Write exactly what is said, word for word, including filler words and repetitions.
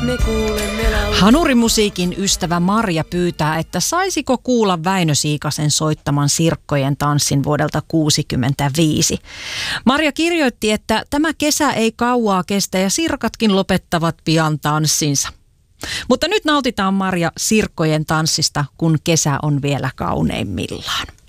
me kuulemme laulun. Hanurimusiikin ystävä Marja pyytää, että saisiko kuulla Väinö Siikasen soittaman Sirkkojen tanssin vuodelta kuusikymmentäviisi. Marja kirjoitti, että tämä kesä ei kauaa kestä ja sirkatkin lopettavat pian tanssinsa. Mutta nyt nautitaan, Marja, Sirkkojen tanssista, kun kesä on vielä kauneimmillaan.